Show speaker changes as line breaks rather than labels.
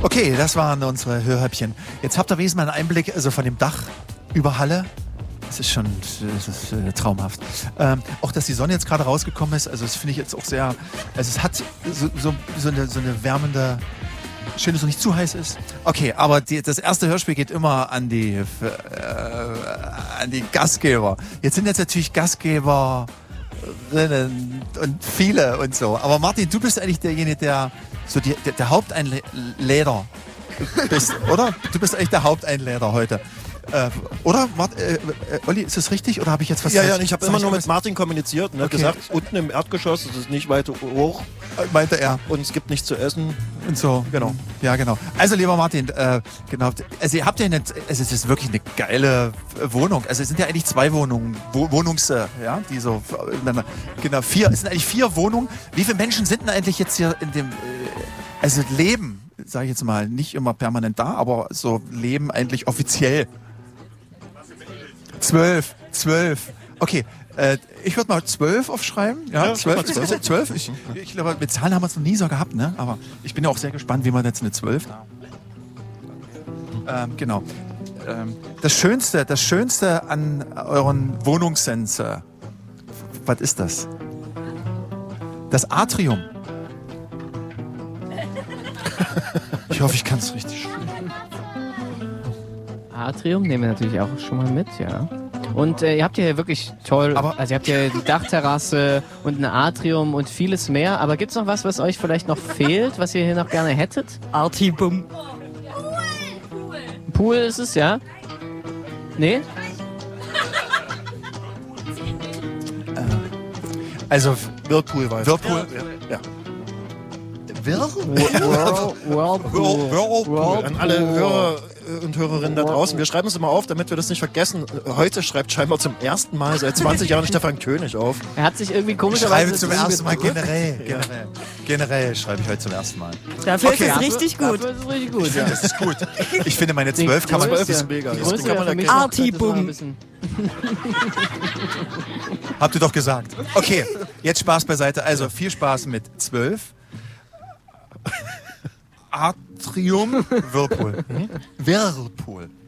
Okay, das waren unsere Hörhäppchen. Jetzt habt ihr wenigstens mal einen Einblick von dem Dach über Halle. Das ist traumhaft. Auch, dass die Sonne jetzt gerade rausgekommen ist, also das finde ich jetzt auch sehr, also es hat so eine wärmende, schön, dass es nicht zu heiß ist. Okay, aber das erste Hörspiel geht immer an die Gastgeber. Jetzt sind jetzt natürlich Gastgeberinnen und viele und so. Aber Martin, du bist eigentlich derjenige, der so der Haupteinläder bist, oder? Du bist eigentlich der Haupteinläder heute. Oder? Olli, ist das richtig? Oder habe ich jetzt was
Ja, ich habe immer nur mit Martin kommuniziert, ne?
Okay.
Gesagt, unten im Erdgeschoss, es ist nicht weiter hoch.
Meinte er.
Und es gibt nichts zu essen.
Und so.
Genau.
Ja, genau. Also, lieber Martin, genau. Also, ihr habt ja es ist wirklich eine geile Wohnung. Also, es sind ja eigentlich 2 Wohnungen, ja, die so, genau, 4, es sind eigentlich 4 Wohnungen. Wie viele Menschen sind denn eigentlich jetzt hier in dem, also leben, sage ich jetzt mal, nicht immer permanent da, aber so leben eigentlich offiziell? 12. Okay, ich würde mal 12 aufschreiben. Ja, 12. Ich glaube, mit Zahlen haben wir es noch nie so gehabt, ne? Aber ich bin ja auch sehr gespannt, wie man jetzt eine 12. Genau. Das Schönste an euren Wohnungssense, was ist das? Das Atrium. Ich hoffe, ich kann es richtig schreiben.
Atrium nehmen wir natürlich auch schon mal mit, ja. Und ihr habt hier wirklich toll, also ihr habt hier die Dachterrasse und ein Atrium und vieles mehr. Aber gibt's noch was euch vielleicht noch fehlt, was ihr hier noch gerne hättet?
Artibum.
Pool ist es, ja? Nee?
Also
Whirlpool war es.
Whirlpool.
Ja.
Whirlpool.
An alle Hörer und Hörerinnen da draußen. Wir schreiben es immer auf, damit wir das nicht vergessen. Heute schreibt scheinbar zum ersten Mal seit 20 Jahren Stefan König auf.
Er hat sich irgendwie
Ich
komischerweise...
schreibe zum ersten Mal generell schreibe ich heute zum ersten Mal.
Dafür ist es richtig gut.
Dafür ist es richtig gut, ja.
Das ist gut. Ich finde, meine 12 kann man...
12 ist mega.
Die
Das
Größe
kann man
wäre für mich
erkennen.
noch- könnte es noch ein
Artibum.
bisschen-
Habt ihr doch gesagt. Okay, jetzt Spaß beiseite. Also viel Spaß mit 12. Atrium, Whirlpool. Whirlpool.